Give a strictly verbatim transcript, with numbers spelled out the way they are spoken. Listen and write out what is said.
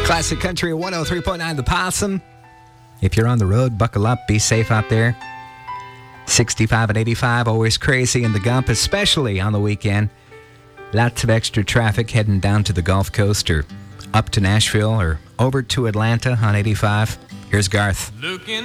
Classic Country one oh three point nine The Possum. If you're on the road, buckle up, be safe out there. sixty-five and eighty-five, always crazy in the Gump, especially on the weekend. Lots of extra traffic heading down to the Gulf Coast or up to Nashville or over to Atlanta on eighty-five. Here's Garth. Looking